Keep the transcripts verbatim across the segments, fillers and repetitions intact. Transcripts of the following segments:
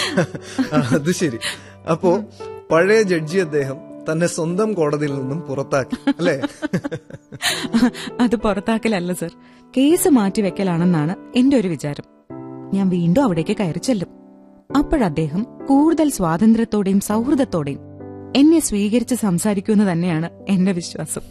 അത് ശരി. അപ്പോ പഴയ ജഡ്ജി അദ്ദേഹം തന്നെ സ്വന്തം കോടതിയിൽ നിന്നും പുറത്താക്കി അല്ലേ? അത് പുറത്താക്കലല്ല സർ, കേസ് മാറ്റിവെക്കലാണെന്നാണ് എന്റെ ഒരു വിചാരം. ഞാൻ വീണ്ടും അവിടേക്ക് കയറി ചെല്ലും. അപ്പോഴദ്ദേഹം കൂടുതൽ സ്വാതന്ത്ര്യത്തോടെയും സൗഹൃദത്തോടെയും എന്നെ സ്വീകരിച്ച് സംസാരിക്കുമെന്ന് തന്നെയാണ് എന്റെ വിശ്വാസം.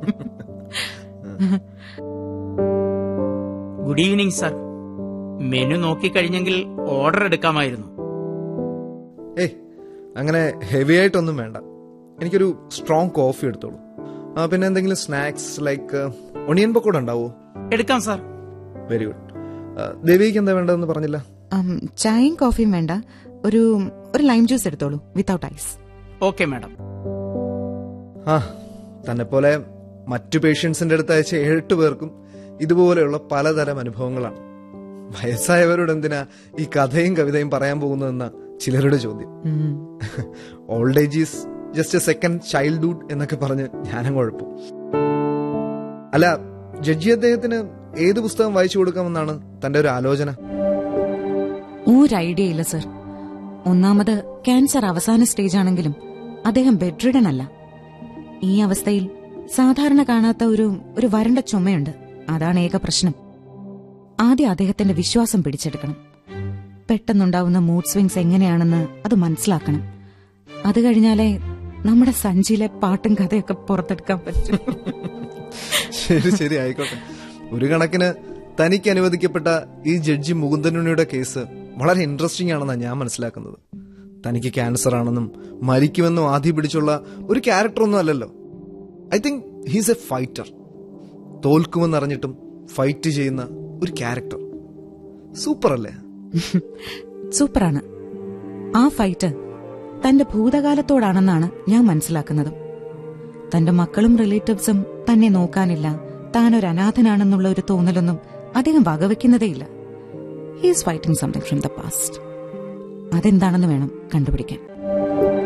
Good evening sir. Menu നോക്കിക്കഴിഞ്ഞെങ്കിൽ order എടുക്കാമായിരുന്നു. ഏയ്, അങ്ങനെ ഹെവി ആയിട്ടൊന്നും വേണ്ട. എനിക്കൊരു സ്ട്രോങ് കോഫി എടുത്തോളൂ. പിന്നെ എന്തെങ്കിലും സ്നാക്സ് ലൈക്ക് ഒണിയൻ പക്കോട ഉണ്ടാവോ? എടുക്കാം സാർ. Very good. ദേവിക്ക് എന്താ വേണ്ടതെന്ന് പറഞ്ഞില്ല? ചായയും കോഫിയും വേണ്ട, ഒരു ഒരു ലൈം ജ്യൂസ് എടുത്തോളൂ വിത്തൗട്ട് ഐസ്. Okay madam. ആ, തന്നെ പോലെ മറ്റു പേഷ്യൻസിന്റെ അടുത്ത് അയച്ച ഏഴെട്ട് പേർക്കും ഇതുപോലെയുള്ള പലതരം അനുഭവങ്ങളാണ്. വയസ്സായവരോട് എന്തിനാ ഈ കഥയും കവിതയും പറയാൻ പോകുന്നതെന്ന ചിലരുടെ ചോദ്യം. Old age is just A second childhood എന്നൊക്കെ പറഞ്ഞ് ഞാനും കുഴപ്പം. അല്ല, ജഡ്ജി അദ്ദേഹത്തിന് ഏത് പുസ്തകം വായിച്ചു കൊടുക്കാമെന്നാണ് തന്റെ ഒരു ആലോചന? ഒരു ഐഡിയ ഇല്ല സർ. ഒന്നാമത് ക്യാൻസർ അവസാന സ്റ്റേജ് ആണെങ്കിലും അദ്ദേഹം ബെഡ്രിഡൻ അല്ല. ഈ അവസ്ഥയിൽ സാധാരണ കാണാത്ത ഒരു ഒരു വരണ്ട ചുമയുണ്ട്. അതാണ് ഏക പ്രശ്നം. ആദ്യം അദ്ദേഹത്തിന്റെ വിശ്വാസം പിടിച്ചെടുക്കണം. പെട്ടെന്നുണ്ടാവുന്ന മൂഡ് സ്വിങ്സ് എങ്ങനെയാണെന്ന് അത് മനസ്സിലാക്കണം. അത് കഴിഞ്ഞാലേ നമ്മുടെ സഞ്ചിയിലെ പാട്ടും കഥയൊക്കെ പുറത്തെടുക്കാൻ പറ്റും. ശരി ശരി ആയിക്കോട്ടെ. ഒരു കണക്കിന് തനിക്ക് അനുവദിക്കപ്പെട്ട ഈ ജഡ്ജി മുകുന്ദനുണ്ണിയുടെ കേസ് വളരെ ഇൻട്രസ്റ്റിംഗ് ആണെന്നാണ് ഞാൻ മനസ്സിലാക്കുന്നത്. തനിക്ക് ക്യാൻസർ ആണെന്നും മരിക്കുമെന്നും ആദ്യം പിടിച്ചുള്ള ഒരു ക്യാരക്ടർ ഒന്നും അല്ലല്ലോ. I think he's A fighter. തോൽക്കുമെന്നറിഞ്ഞിട്ടും fight ചെയ്യുന്ന ഒരു ക്യാരക്ടർ. സൂപ്പർ അല്ലേ? സൂപ്പറാണ്. ആ ഫൈറ്റ് തന്റെ ഭൂതകാലത്തോടാണെന്നാണ് ഞാൻ മനസ്സിലാക്കുന്നത്. തന്റെ മക്കളും റിലേറ്റീവ്സും തന്നെ നോക്കാനില്ല, താനൊരു അനാഥനാണെന്നുള്ള ഒരു തോന്നലൊന്നും അദ്ദേഹം വകവെക്കുന്നതേയില്ല. He is fighting something from the past. അതെന്താണെന്ന് വേണം കണ്ടുപിടിക്കാൻ.